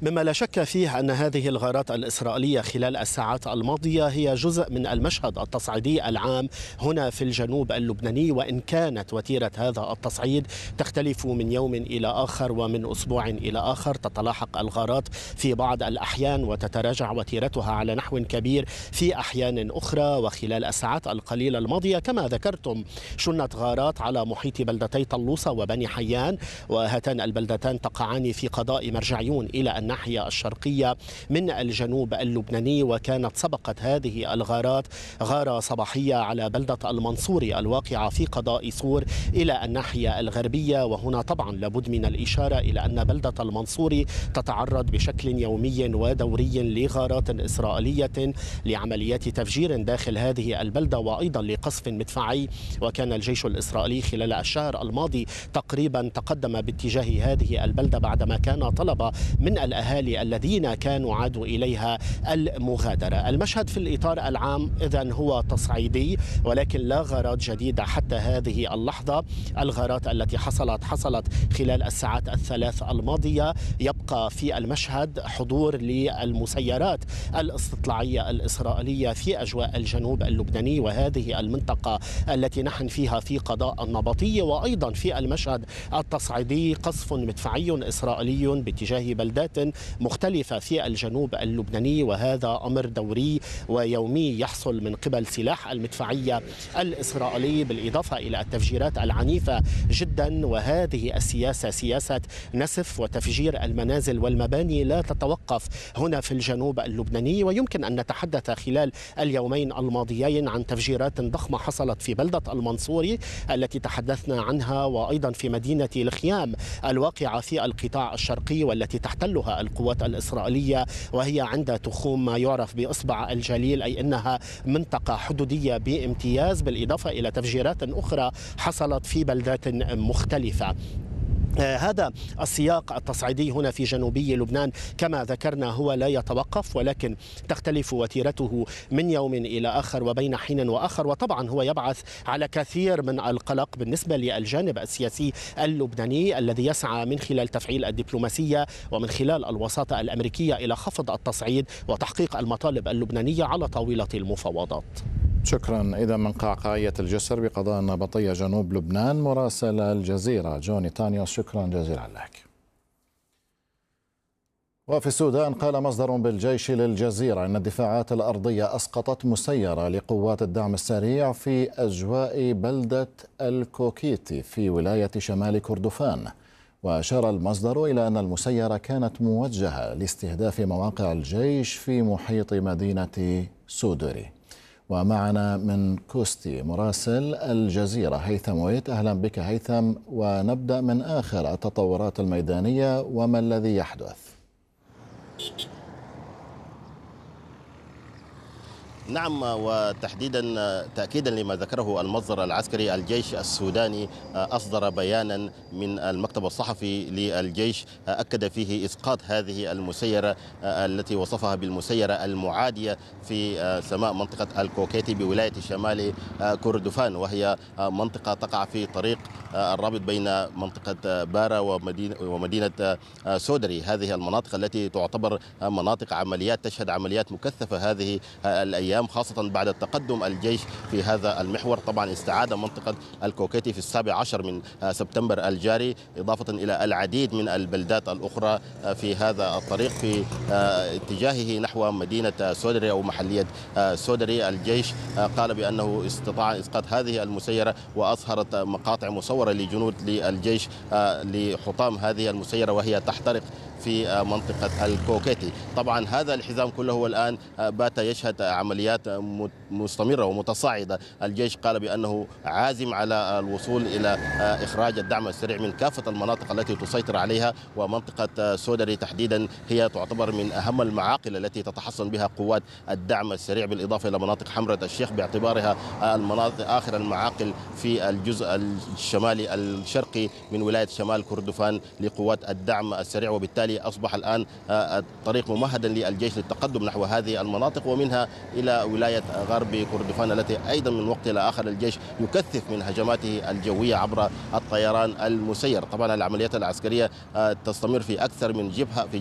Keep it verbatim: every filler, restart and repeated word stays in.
مما لا شك فيه أن هذه الغارات الإسرائيلية خلال الساعات الماضية هي جزء من المشهد التصعيدي العام هنا في الجنوب اللبناني، وإن كانت وتيرة هذا التصعيد تختلف من يوم إلى آخر ومن أسبوع إلى آخر. تتلاحق الغارات في بعض الأحيان وتتراجع وتيرتها على نحو كبير في أحيان أخرى. وخلال الساعات القليلة الماضية كما ذكرتم شنت غارات على محيط بلدتي طلوسة وبني حيان، وهاتان البلدتان تقعان في قضاء مرجعيون إلى الناحية الشرقية من الجنوب اللبناني. وكانت سبقت هذه الغارات غارة صباحية على بلدة المنصوري الواقعة في قضاء صور إلى الناحية الغربية. وهنا طبعا لابد من الإشارة إلى أن بلدة المنصوري تتعرض بشكل يومي ودوري لغارات إسرائيلية لعمليات تفجير داخل هذه البلدة وأيضا لقصف مدفعي. وكان الجيش الإسرائيلي خلال الشهر الماضي تقريبا تقدم باتجاه هذه البلدة بعدما كان طلب من الأهالي الذين كانوا عادوا إليها المغادرة. المشهد في الإطار العام إذن هو تصعيدي، ولكن لا غارات جديدة حتى هذه اللحظة. الغارات التي حصلت حصلت خلال الساعات الثلاث الماضية. يبقى في المشهد حضور للمسيرات الاستطلاعية الإسرائيلية في أجواء الجنوب اللبناني، وهذه المنطقة التي نحن فيها في قضاء النبطية. وأيضا في المشهد التصعيدي قصف مدفعي إسرائيلي باتجاه بلدات مختلفة في الجنوب اللبناني، وهذا أمر دوري ويومي يحصل من قبل سلاح المدفعية الإسرائيلي، بالإضافة إلى التفجيرات العنيفة جدا. وهذه السياسة سياسة نسف وتفجير المنازل والمباني لا تتوقف هنا في الجنوب اللبناني. ويمكن أن نتحدث خلال اليومين الماضيين عن تفجيرات ضخمة حصلت في بلدة المنصوري التي تحدثنا عنها، وأيضا في مدينة الخيام الواقعة في القطاع الشرقي والتي تحتلها القوات الإسرائيلية، وهي عند تخوم ما يعرف بإصبع الجليل، أي أنها منطقة حدودية بامتياز، بالإضافة إلى تفجيرات أخرى حصلت في بلدات مختلفة. هذا السياق التصعيدي هنا في جنوبي لبنان كما ذكرنا هو لا يتوقف، ولكن تختلف وتيرته من يوم إلى آخر وبين حين وآخر. وطبعا هو يبعث على كثير من القلق بالنسبة للجانب السياسي اللبناني الذي يسعى من خلال تفعيل الدبلوماسية ومن خلال الوساطة الأمريكية إلى خفض التصعيد وتحقيق المطالب اللبنانية على طاولة المفاوضات. شكرا. إذا من قعقاعية الجسر بقضاء النبطية جنوب لبنان مراسل الجزيرة جوني تانيوس، شكرا جزيلا لك. وفي السودان قال مصدر بالجيش للجزيرة أن الدفاعات الأرضية أسقطت مسيرة لقوات الدعم السريع في أجواء بلدة الكوكيتي في ولاية شمال كردفان. وأشار المصدر إلى أن المسيرة كانت موجهة لاستهداف مواقع الجيش في محيط مدينة سودري. ومعنا من كوستي مراسل الجزيرة هيثم ويت. أهلا بك هيثم، ونبدأ من آخر التطورات الميدانية وما الذي يحدث. نعم، وتحديدا تأكيدا لما ذكره المصدر العسكري، الجيش السوداني أصدر بيانا من المكتب الصحفي للجيش أكد فيه إسقاط هذه المسيرة التي وصفها بالمسيرة المعادية في سماء منطقة الكوكيتي بولاية شمال كردفان، وهي منطقة تقع في طريق الرابط بين منطقة بارا ومدينة, ومدينة سودري. هذه المناطق التي تعتبر مناطق عمليات تشهد عمليات مكثفة هذه الأيام، خاصة بعد التقدم الجيش في هذا المحور. طبعا استعاد منطقة الكوكيتي في السابع عشر من سبتمبر الجاري، إضافة إلى العديد من البلدات الأخرى في هذا الطريق في اتجاهه نحو مدينة سودري أو محلية سودري. الجيش قال بأنه استطاع إسقاط هذه المسيرة، وأظهرت مقاطع مصورة لجنود للجيش لحطام هذه المسيرة وهي تحترق في منطقة الكوكيتي. طبعا هذا الحزام كله الآن بات يشهد عمليات مستمرة ومتصاعدة. الجيش قال بأنه عازم على الوصول إلى إخراج الدعم السريع من كافة المناطق التي تسيطر عليها، ومنطقة سودري تحديدا هي تعتبر من أهم المعاقل التي تتحصن بها قوات الدعم السريع، بالإضافة إلى مناطق حمرة الشيخ باعتبارها المناطق آخر المعاقل في الجزء الشمالي الشرقي من ولاية شمال كردفان لقوات الدعم السريع. وبالتالي أصبح الآن الطريق ممهدا للجيش للتقدم نحو هذه المناطق ومنها إلى ولاية غرب كردفان التي أيضا من وقت إلى آخر الجيش يكثف من هجماته الجوية عبر الطيران المسير. طبعا العمليات العسكرية تستمر في أكثر من جبهة في